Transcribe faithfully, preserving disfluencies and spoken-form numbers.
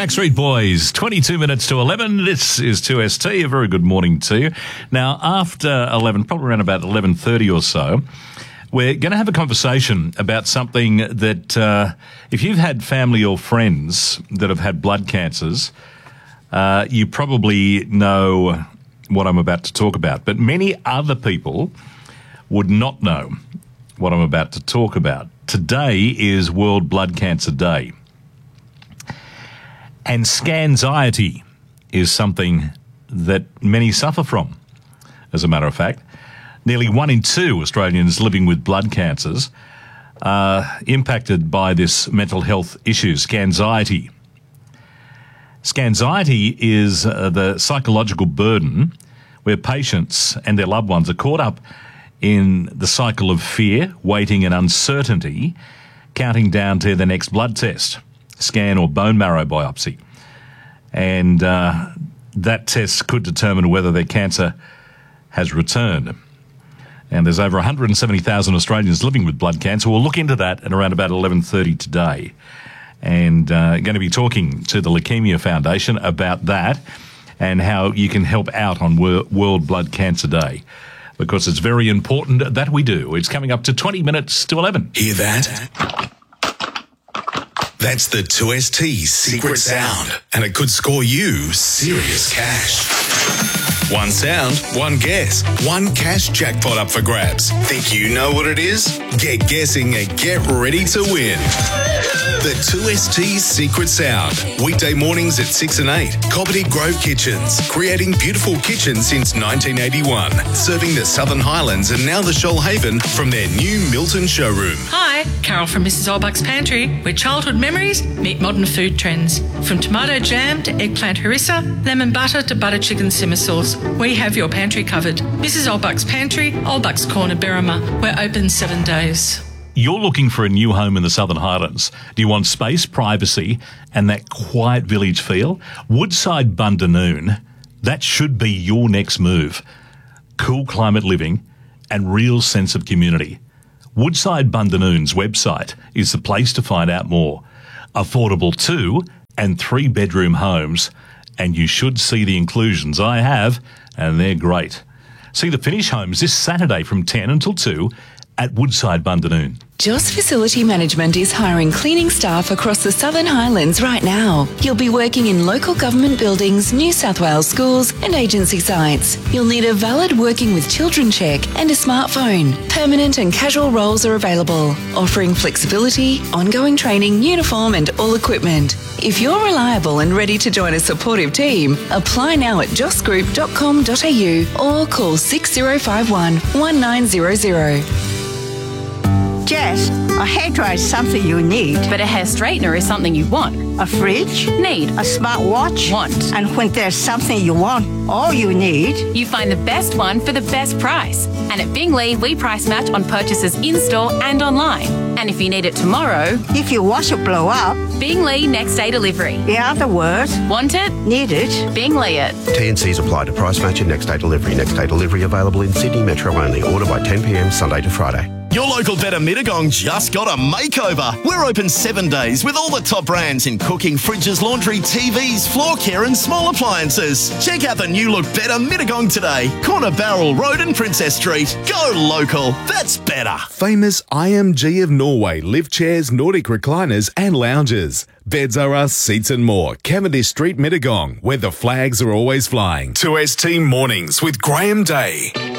Backstreet Boys, twenty-two minutes to eleven. This is two S T. A very good morning to you. Now, after eleven, probably around about eleven thirty or so, we're going to have a conversation about something that uh, if you've had family or friends that have had blood cancers, uh, you probably know what I'm about to talk about. But many other people would not know what I'm about to talk about. Today is World Blood Cancer Day. And scanxiety is something that many suffer from. As a matter of fact, nearly one in two Australians living with blood cancers are impacted by this mental health issue, scanxiety. Scanxiety is uh, the psychological burden where patients and their loved ones are caught up in the cycle of fear, waiting and uncertainty, counting down to the next blood test, scan or bone marrow biopsy. And uh, that test could determine whether their cancer has returned. And there's over one hundred seventy thousand Australians living with blood cancer. We'll look into that at around about eleven thirty today. And uh, going to be talking to the Leukemia Foundation about that and how you can help out on World Blood Cancer Day, because it's very important that we do. It's coming up to twenty minutes to eleven. Hear that? That's the two S T secret sound, and it could score you serious cash. One sound, one guess, one cash jackpot up for grabs. Think you know what it is? Get guessing and get ready to win. The two S T secret sound. Weekday mornings at six and eight. Cobbitty Grove Kitchens. Creating beautiful kitchens since nineteen eighty-one. Serving the Southern Highlands and now the Shoalhaven from their new Milton showroom. Hi, Carol from Missus Olbuck's Pantry, where childhood memories meet modern food trends. From tomato jam to eggplant harissa, lemon butter to butter chicken simmer sauce, we have your pantry covered. Missus Olbuck's Pantry, Olbuck's Corner, Berrima. We're open seven days. You're looking for a new home in the Southern Highlands. Do you want space, privacy, and that quiet village feel? Woodside Bundanoon, that should be your next move. Cool climate living and real sense of community. Woodside Bundanoon's website is the place to find out more. Affordable two and three bedroom homes, and you should see the inclusions. I have, and they're great. See the finish homes this Saturday from ten until two at Woodside Bundanoon. Joss Facility Management is hiring cleaning staff across the Southern Highlands right now. You'll be working in local government buildings, New South Wales schools and agency sites. You'll need a valid working with children check and a smartphone. Permanent and casual roles are available, offering flexibility, ongoing training, uniform and all equipment. If you're reliable and ready to join a supportive team, apply now at joss group dot com dot a u or call six zero five one, one nine zero zero. Jess, a hairdryer is something you need. But a hair straightener is something you want. A fridge? Need. A smartwatch? Want. And when there's something you want, all you need... You find the best one for the best price. And at Bingley, we price match on purchases in-store and online. And if you need it tomorrow... If your washer blow up... Bingley next day delivery. In other words... Want it? Need it? Bingley it. T and Cs apply to price match and next day delivery. Next day delivery available in Sydney Metro only. Order by ten p m Sunday to Friday. Your local Better Mittagong just got a makeover. We're open seven days with all the top brands in cooking, fridges, laundry, T Vs, floor care and small appliances. Check out the new look Better Mittagong today. Corner Barrel Road and Princess Street. Go local. That's better. Famous I M G of Norway lift chairs, Nordic recliners and lounges. Beds are us, seats and more. Cavendish Street, Mittagong, where the flags are always flying. two S T Mornings with Graham Day.